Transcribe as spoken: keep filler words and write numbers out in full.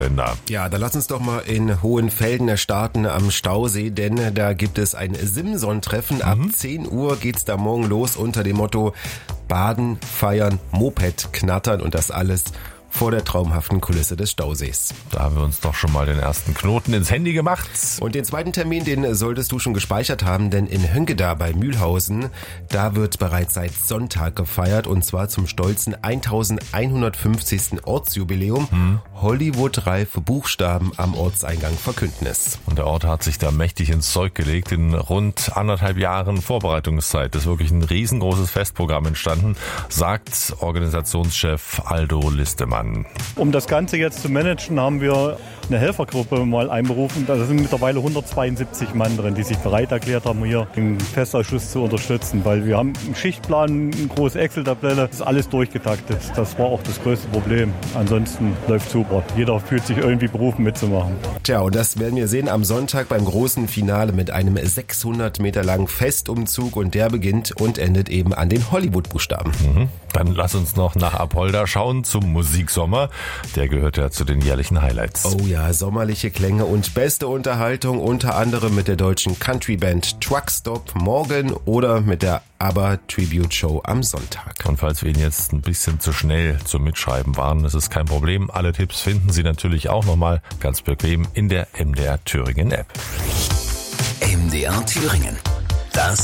Ja, da lass uns doch mal in Hohenfelden starten am Stausee, denn da gibt es ein Simson-Treffen. Mhm. Ab zehn Uhr geht's da morgen los unter dem Motto Baden, Feiern, Moped, Knattern und das alles vor der traumhaften Kulisse des Stausees. Da haben wir uns doch schon mal den ersten Knoten ins Handy gemacht. Und den zweiten Termin, den solltest du schon gespeichert haben, denn in Höngeda bei Mühlhausen, da wird bereits seit Sonntag gefeiert und zwar zum stolzen elfhundertfünfzigsten Ortsjubiläum. Hm. Hollywood-reife Buchstaben am Ortseingang verkünden es. Und der Ort hat sich da mächtig ins Zeug gelegt. In rund anderthalb Jahren Vorbereitungszeit ist wirklich ein riesengroßes Festprogramm entstanden, sagt Organisationschef Aldo Listemann. Um das Ganze jetzt zu managen, haben wir eine Helfergruppe mal einberufen. Da sind mittlerweile hundertzweiundsiebzig Mann drin, die sich bereit erklärt haben, hier den Festausschuss zu unterstützen. Weil wir haben einen Schichtplan, eine große Excel-Tabelle, das ist alles durchgetaktet. Das war auch das größte Problem. Ansonsten läuft super. Jeder fühlt sich irgendwie berufen mitzumachen. Tja, und das werden wir sehen am Sonntag beim großen Finale mit einem sechshundert Meter langen Festumzug und der beginnt und endet eben an den Hollywood-Buchstaben. Mhm. Dann lass uns noch nach Apolda schauen zum Musiksommer. Der gehört ja zu den jährlichen Highlights. Oh ja, sommerliche Klänge und beste Unterhaltung, unter anderem mit der deutschen Countryband Truckstop morgen oder mit der ABBA Tribute Show am Sonntag. Und falls wir Ihnen jetzt ein bisschen zu schnell zum Mitschreiben waren, das ist kein Problem. Alle Tipps finden Sie natürlich auch nochmal ganz bequem in der M D R Thüringen App. M D R Thüringen. Das